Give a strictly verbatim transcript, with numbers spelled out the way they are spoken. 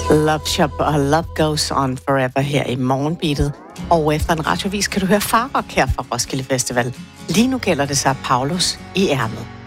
Love Shop og Love Goes On Forever her i Morgenbeatet. Og efter en radiovis kan du høre Farrock her fra Roskilde Festival. Lige nu gælder det sig Paulus i ærmet.